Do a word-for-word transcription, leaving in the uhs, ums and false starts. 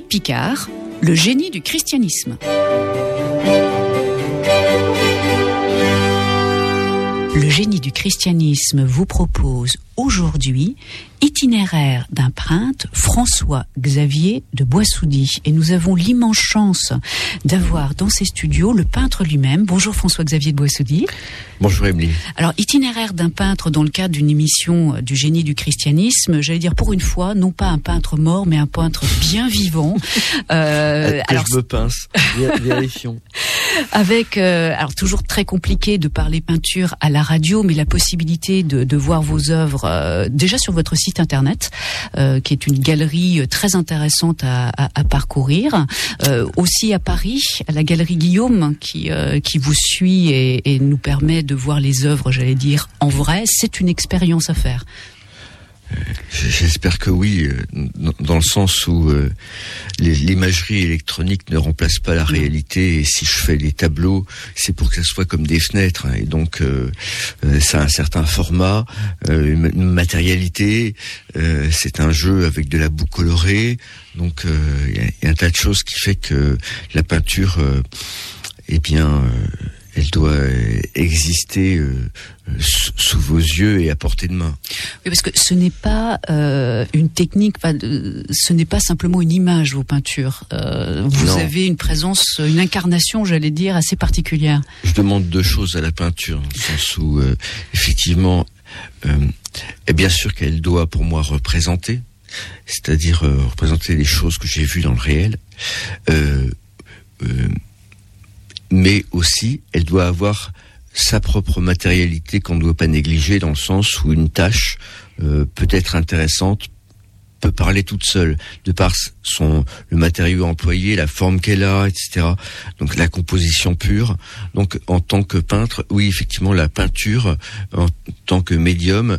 Picard, le génie du christianisme. Le génie du christianisme vous propose aujourd'hui Itinéraire d'un prince, François-Xavier de Boissoudy. Et nous avons l'immense chance d'avoir dans ces studios le peintre lui-même. Bonjour François-Xavier de Boissoudy. Bonjour Émilie. Alors, Itinéraire d'un peintre dans le cadre d'une émission du génie du christianisme, j'allais dire pour une fois, non pas un peintre mort, mais un peintre bien vivant. Euh, que alors, je me pince, vérifions. Avec, euh, alors toujours très compliqué de parler peinture à la radio, mais la possibilité de, de voir vos œuvres euh, déjà sur votre site internet, euh, qui est une galerie très intéressante à, à, à parcourir. Euh, aussi à Paris, à la galerie Guillaume, qui, euh, qui vous suit et, et nous permet de voir les œuvres, j'allais dire, en vrai. C'est une expérience à faire. J'espère que oui, dans le sens où euh, l'imagerie électronique ne remplace pas la réalité, et si je fais des tableaux, c'est pour que ça soit comme des fenêtres, hein, et donc euh, euh, ça a un certain format, euh, une matérialité, euh, c'est un jeu avec de la boue colorée, donc il euh, y, y a un tas de choses qui fait que la peinture, euh, eh bien... Euh, elle doit exister euh, sous vos yeux et à portée de main. Oui, parce que ce n'est pas euh, une technique, pas de, ce n'est pas simplement une image, vos peintures. Euh, vous non. avez une présence, une incarnation, j'allais dire, assez particulière. Je demande deux choses à la peinture, dans le sens où, euh, effectivement, euh, et bien sûr qu'elle doit, pour moi, représenter, c'est-à-dire euh, représenter les choses que j'ai vues dans le réel, euh, euh, mais aussi, elle doit avoir sa propre matérialité qu'on ne doit pas négliger, dans le sens où une tâche euh, peut être intéressante, peut parler toute seule, de par son le matériau employé, la forme qu'elle a, et cetera. Donc la composition pure. Donc en tant que peintre, oui, effectivement, la peinture en tant que médium